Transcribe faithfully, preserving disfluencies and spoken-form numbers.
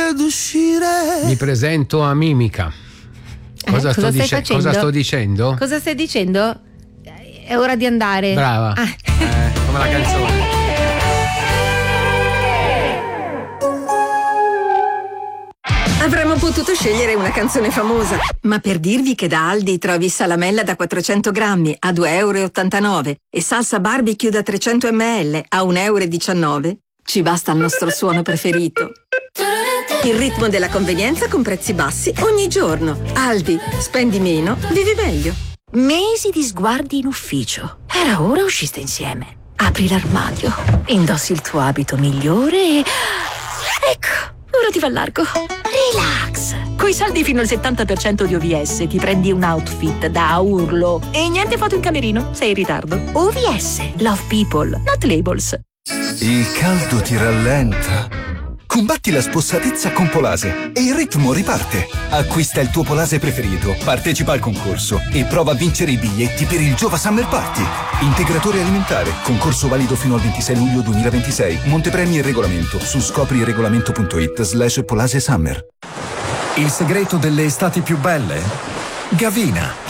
ed uscire. Mi presento a Mimica. Cosa, Eh, sto, cosa stai dice- facendo? cosa sto dicendo? Cosa stai dicendo? È ora di andare. Brava. Ah. Eh, come la canzone. Avremmo potuto scegliere una canzone famosa, ma per dirvi che da Aldi trovi salamella da quattrocento grammi a due e ottantanove euro e salsa barbecue da trecento millilitri a un e diciannove euro, ci basta il nostro suono preferito. Il ritmo della convenienza con prezzi bassi ogni giorno. Aldi, spendi meno, vivi meglio. Mesi di sguardi in ufficio. Era ora usciste insieme. Apri l'armadio, indossi il tuo abito migliore e... ecco, ora ti va largo. Relax. Coi saldi fino al settanta per cento di O V S ti prendi un outfit da urlo. E niente foto in camerino, sei in ritardo. O V S, love people, not labels. Il caldo ti rallenta. Combatti la spossatezza con Polase e il ritmo riparte. Acquista il tuo Polase preferito, partecipa al concorso e prova a vincere i biglietti per il Giova Summer Party. Integratore alimentare, concorso valido fino al ventisei luglio duemilaventisei. Montepremi e regolamento su scopriregolamento.it slash Polase Summer. Il segreto delle estati più belle? Gavina,